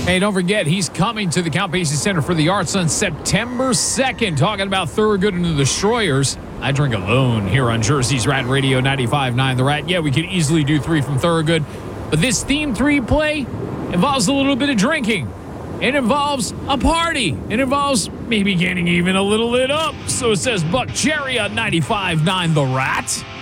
Hey, don't forget, he's coming to the Count Basie Center for the Arts on September 2nd, talking about Thorogood and the Destroyers. I Drink Alone here on Jersey's Rat Radio 95.9 The Rat. Yeah, we could easily do 3 from Thorogood, but this Theme 3 play involves a little bit of drinking. It involves a party. It involves maybe getting even a little lit up. So it says Buck Cherry on 95.9 The Rat.